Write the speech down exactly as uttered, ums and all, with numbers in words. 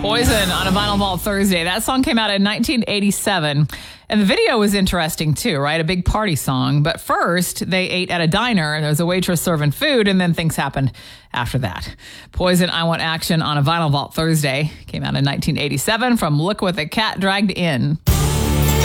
Poison on a Vinyl Vault Thursday. That song came out in nineteen eighty-seven. And the video was interesting too, right? A big party song. But first, they ate at a diner and there was a waitress serving food, and then things happened after that. Poison, I Want Action on a Vinyl Vault Thursday came out in nineteen eighty-seven from Look What the Cat Dragged In.